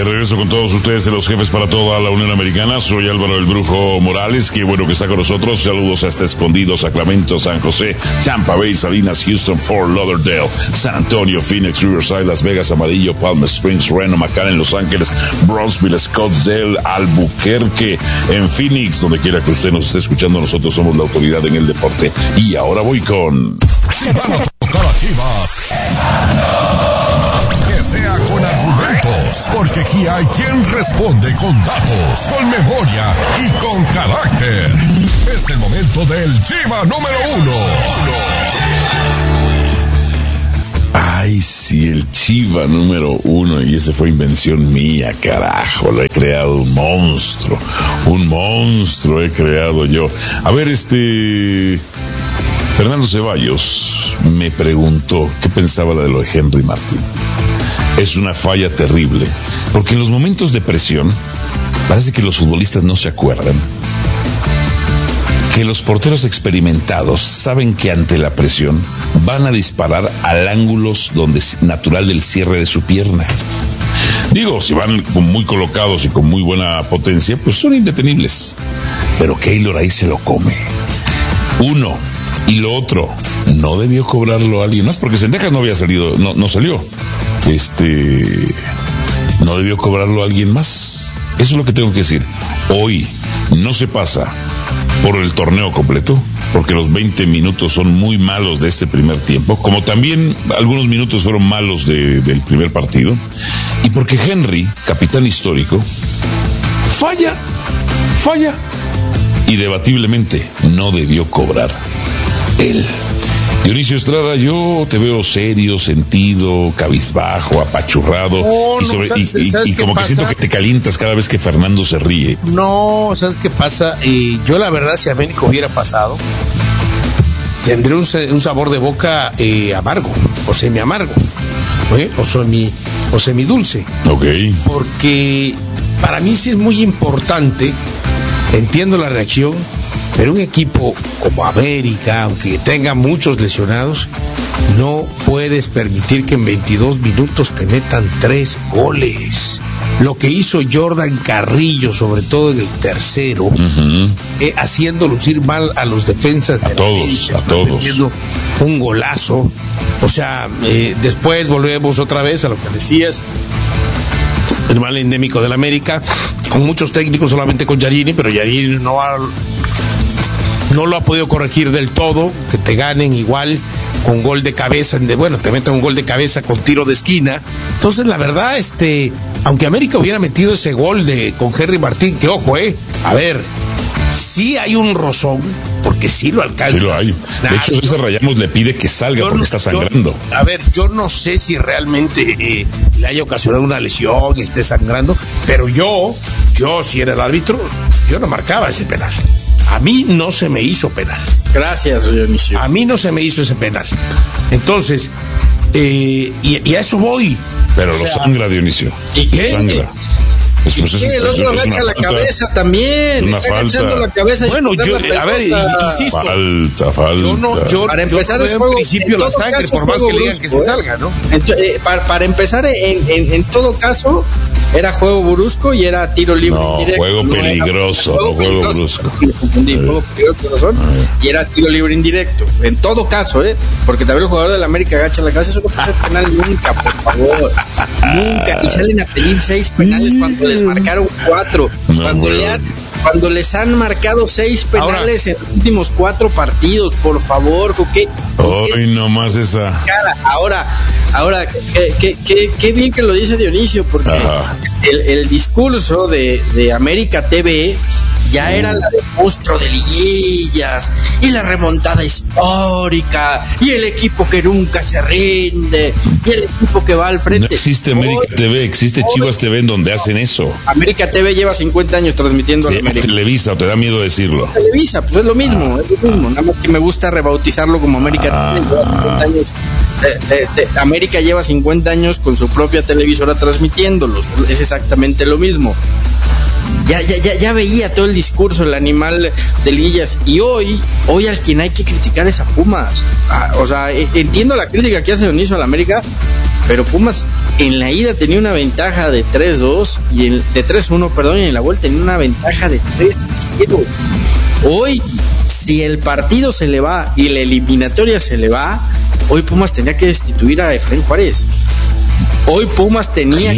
De regreso con todos ustedes de los jefes para toda la Unión Americana. Soy Álvaro el Brujo Morales. Qué bueno que está con nosotros. Saludos hasta Escondido, Sacramento, San José, Tampa Bay, Salinas, Houston, Fort Lauderdale, San Antonio, Phoenix, Riverside, Las Vegas, Amarillo, Palm Springs, Reno, McAllen, Los Ángeles, Brownsville, Scottsdale, Albuquerque, en Phoenix, donde quiera que usted nos esté escuchando. Nosotros somos la autoridad en el deporte. Y ahora voy con... Que sea con argumentos, porque aquí hay quien responde con datos, con memoria y con carácter. Es el momento del Chiva número 1. Ay, sí, el Chiva número 1, y ese fue invención mía, carajo, lo he creado un monstruo he creado yo. A ver, Fernando Ceballos me preguntó qué pensaba de lo de Henry Martín. Es una falla terrible, porque en los momentos de presión, parece que los futbolistas no se acuerdan que los porteros experimentados saben que ante la presión van a disparar al ángulo natural del cierre de su pierna. Digo, si van muy colocados y con muy buena potencia, pues son indetenibles. Pero Keylor ahí se lo come. Uno. Y lo otro, no debió cobrarlo a alguien más, porque Zendejas no había salido, no salió. No debió cobrarlo a alguien más. Eso es lo que tengo que decir. Hoy no se pasa por el torneo completo, porque los 20 minutos son muy malos de este primer tiempo, como también algunos minutos fueron malos del primer partido, y porque Henry, capitán histórico, falla, y debatiblemente no debió cobrar él. Dionisio Estrada, yo te veo serio, sentido, cabizbajo, apachurrado, y como que siento que te calientas cada vez que Fernando se ríe. No, ¿sabes qué pasa? Yo la verdad, si América hubiera pasado, tendría un sabor de boca amargo, o semi-amargo, o semidulce. Ok. Porque para mí sí es muy importante, entiendo la reacción, pero un equipo como América, aunque tenga muchos lesionados, no puedes permitir que en 22 minutos te metan 3 goles. Lo que hizo Jordan Carrillo, sobre todo en el tercero, haciendo lucir mal a los defensas de todos. Un golazo. O sea, después volvemos otra vez a lo que decías. El mal endémico del América, con muchos técnicos, solamente con Yarini, pero Yarini no lo ha podido corregir del todo, que te ganen igual con gol de cabeza, te meten un gol de cabeza con tiro de esquina. Entonces, la verdad, aunque América hubiera metido ese gol con Henry Martín, que ojo, a ver, sí hay un rozón, porque sí lo alcanza. Sí lo hay. De hecho, César Rayamos le pide que salga porque está sangrando. Yo no sé si realmente le haya ocasionado una lesión y esté sangrando, pero yo, si era el árbitro, yo no marcaba ese penal. A mí no se me hizo penal. Gracias, Dionisio. A mí no se me hizo ese penal. Entonces, y a eso voy. Pero lo sangra, Dionisio. ¿Y qué? Sangra. El otro agacha la cabeza también. Una está falta. agachando la cabeza. Bueno, insisto. Falta. Yo para empezar, no veo en principio la sangre, por más que le digan que se salga, ¿no? Para empezar, en todo caso, era juego brusco y era tiro libre indirecto. Juego peligroso. Juego brusco. Me confundí, juego peligroso, y era tiro libre indirecto. En todo caso, porque también el jugador del América agacha la cabeza. Eso no puede ser penal nunca, por favor. Nunca. Y salen a pedir 6 penales cuando les marcaron 4. Cuando les han marcado 6 penales en los últimos 4 partidos, por favor, Hoy nomás esa. Ahora, qué bien que lo dice Dionisio, porque el discurso de América TV ya era la de monstruo de liguillas y la remontada histórica y el equipo que nunca se rinde y el equipo que va al frente. No existe América TV, existe Chivas TV en donde hacen eso. América TV lleva 50 años transmitiendo a la América. Televisa, ¿o te da miedo decirlo? Televisa, pues es lo mismo, nada más que me gusta rebautizarlo como América TV. Lleva 50 años. América lleva 50 años con su propia televisora transmitiéndolo. Es exactamente lo mismo. Ya veía todo el discurso, el animal de liguillas. Y hoy al quien hay que criticar es a Pumas. Entiendo la crítica que hace Dionisio a la América, pero Pumas en la ida tenía una ventaja de 3-2 de 3-1, perdón, y en la vuelta tenía una ventaja de 3-0. Hoy, si el partido se le va y la eliminatoria se le va, hoy Pumas tenía que destituir a Efraín Juárez. Hoy Pumas tenía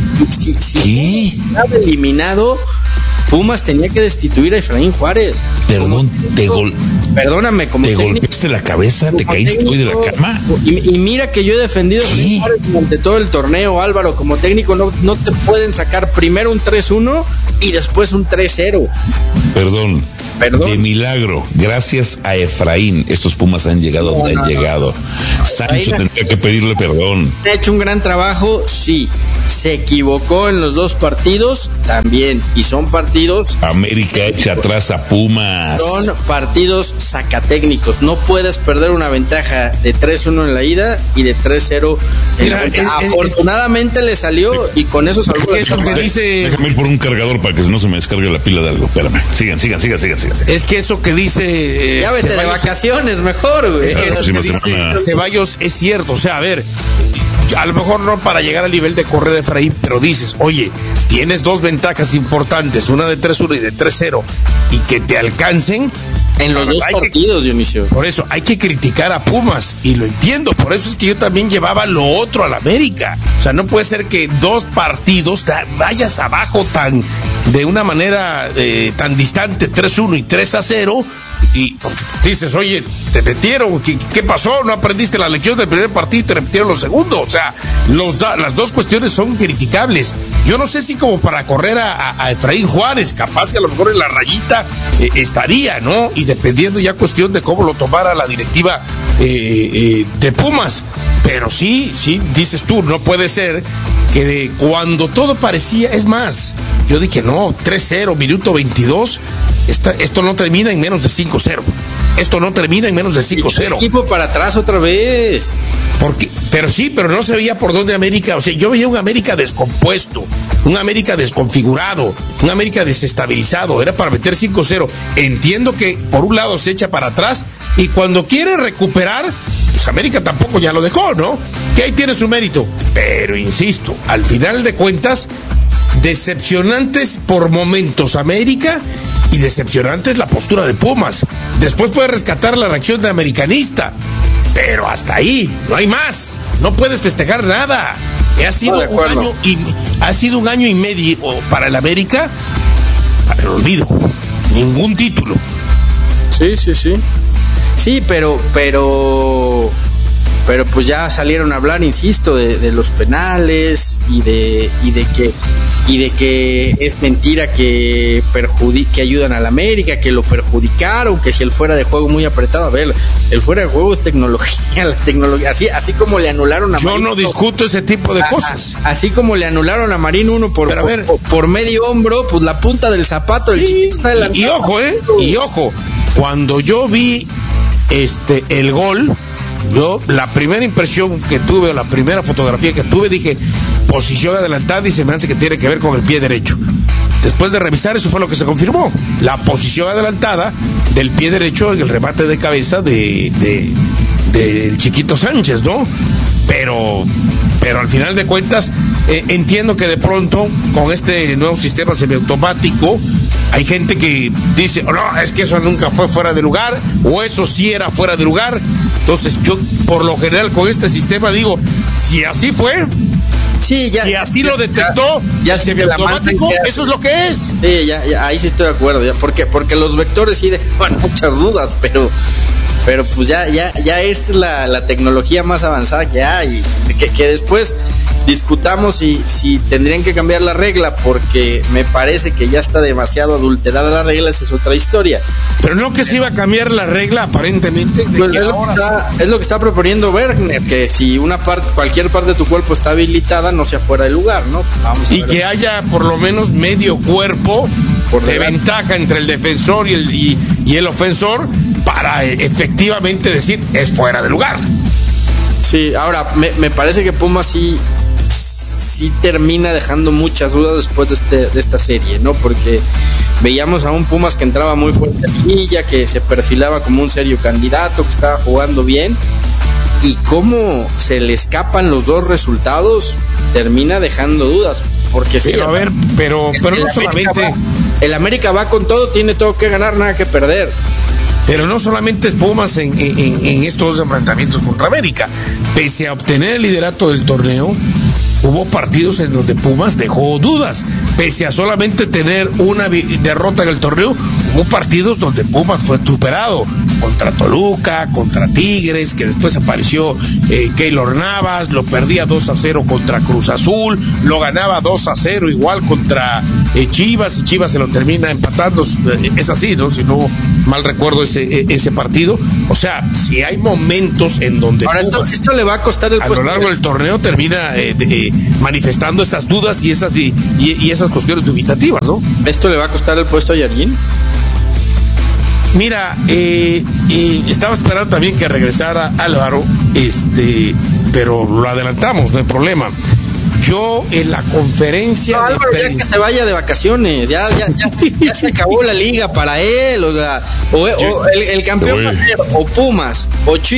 si estaba eliminado, Pumas tenía que destituir a Efraín Juárez. Perdón, perdóname, como ¿te golpeaste la cabeza? ¿Te caíste hoy de la cama? Y mira que yo he defendido a Efraín Juárez durante todo el torneo, Álvaro. Como técnico no te pueden sacar primero un 3-1 y después un 3-0. Perdón. De milagro, gracias a Efraín, estos Pumas han llegado donde han llegado. Sancho tendría que pedirle perdón. Ha hecho un gran trabajo, sí. Se equivocó en los dos partidos, también. Y son partidos... América echa atrás a Pumas. Son partidos sacatécnicos. No puedes perder una ventaja de 3-1 en la ida y de 3-0 en la vuelta. Afortunadamente le salió y con eso salvó la eso que dice... Déjame ir por un cargador para que no se me descargue la pila de algo. Espérame. Sigan. Es que eso que dice... ya vete Ceballos, de vacaciones mejor, güey. Eso que dice Ceballos es cierto. O sea, a ver... A lo mejor no para llegar al nivel de correr de Efraín, pero dices, oye, tienes dos ventajas importantes, una de 3-1 y de 3-0, y que te alcancen en los dos partidos, Dionisio. Por eso hay que criticar a Pumas, y lo entiendo, por eso es que yo también llevaba lo otro al América. O sea, no puede ser que dos partidos vayas abajo de una manera tan distante, 3-1 y 3-0, y porque dices, oye, te metieron, ¿qué pasó? ¿No aprendiste la lección del primer partido y te repitieron los segundos? O sea, las dos cuestiones son criticables. Yo no sé si como para correr a Efraín Juárez, capaz que a lo mejor en la rayita estaría, ¿no? Y dependiendo ya cuestión de cómo lo tomara la directiva de Pumas. Pero sí, dices tú, no puede ser que cuando todo parecía, es más, yo dije, no, 3-0, minuto 22, esto no termina en menos de 5-0. Esto no termina en menos de 5-0. El equipo para atrás otra vez. Pero no se veía por dónde América, o sea, yo veía un América descompuesto, un América desconfigurado, un América desestabilizado, era para meter 5-0. Entiendo que por un lado se echa para atrás y cuando quiere recuperar, pues América tampoco ya lo dejó, ¿no? Que ahí tiene su mérito. Pero insisto, al final de cuentas, decepcionantes por momentos América y decepcionantes la postura de Pumas. Después puede rescatar la reacción de americanista, pero hasta ahí, no hay más. No puedes festejar nada. Ha sido un año y medio para el América para el olvido. Ningún título. Sí. Sí, pero pues ya salieron a hablar, insisto, de los penales y de que es mentira que ayudan al América, que lo perjudicaron, que si el fuera de juego muy apretado. A ver, el fuera de juego es tecnología, la tecnología, así como le anularon a Marín. Yo no discuto ese tipo de cosas. Así como le anularon a Marín uno por medio hombro, pues la punta del zapato del chiquito está adelantado. Y ojo, cuando yo vi el gol, la primera impresión que tuve, la primera fotografía que tuve, dije, posición adelantada, y se me hace que tiene que ver con el pie derecho. Después de revisar, eso fue lo que se confirmó. La posición adelantada del pie derecho en el remate de cabeza del chiquito Sánchez, ¿no? Pero al final de cuentas, entiendo que de pronto, con este nuevo sistema semiautomático, hay gente que dice, no, es que eso nunca fue fuera de lugar, o eso sí era fuera de lugar. Entonces yo, por lo general, con este sistema digo, si así fue, si así lo detectó, ya semiautomático, eso es lo que es. Sí, ya, ahí sí estoy de acuerdo, ya, porque los vectores sí dejan muchas dudas, pero pues ya esta es la tecnología más avanzada que hay, que después discutamos si tendrían que cambiar la regla, porque me parece que ya está demasiado adulterada la regla, esa es otra historia. Pero no que se iba a cambiar la regla aparentemente. Pues es lo que está proponiendo Bergner, que si cualquier parte de tu cuerpo está habilitada, no sea fuera de lugar, ¿no? Y que haya por lo menos medio cuerpo de ventaja entre el defensor y el ofensor para efectivamente decir es fuera de lugar. Sí, ahora me parece que Pumas sí termina dejando muchas dudas después de esta serie, ¿no? Porque veíamos a un Pumas que entraba muy fuerte en liguilla, que se perfilaba como un serio candidato, que estaba jugando bien, y cómo se le escapan los dos resultados termina dejando dudas, porque sí, pero a ver, pero no solamente el América va con todo, tiene todo que ganar, nada que perder. Pero no solamente es Pumas en estos enfrentamientos contra América. Pese a obtener el liderato del torneo, hubo partidos en donde Pumas dejó dudas. Pese a solamente tener una derrota en el torneo, hubo partidos donde Pumas fue superado. Contra Toluca, contra Tigres, que después apareció Keylor Navas, lo perdía 2-0 contra Cruz Azul, lo ganaba 2-0 igual contra Chivas, y Chivas se lo termina empatando. Es así, ¿no? Si no mal recuerdo ese partido. O sea, si hay momentos en donde ahora Pumas, esto le va a costar el puesto a lo largo del torneo termina manifestando esas dudas y esas cuestiones dubitativas, ¿no? ¿Esto le va a costar el puesto a Jardín? Mira, estaba esperando también que regresara Álvaro, pero lo adelantamos, no hay problema. Yo en la conferencia Álvaro, ya que se vaya de vacaciones, ya se acabó la liga para él, o sea, el campeón va a ser o Pumas o Chivas.